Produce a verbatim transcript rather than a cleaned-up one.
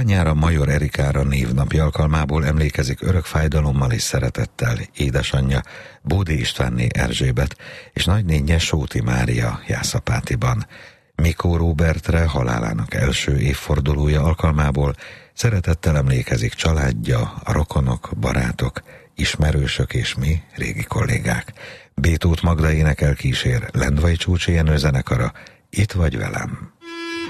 Lányára, Major Erikára névnapi alkalmából emlékezik örök fájdalommal és szeretettel édesanyja, Bódi Istvánné Erzsébet és nagynénje, Sóti Mária Jászapátiban. Mikó Róbertre halálának első évfordulója alkalmából szeretettel emlékezik családja, a rokonok, barátok, ismerősök és mi, régi kollégák. B. Tóth Magda énekel kísér Lendvai Csúcsi Jenő zenekara, Itt vagy velem.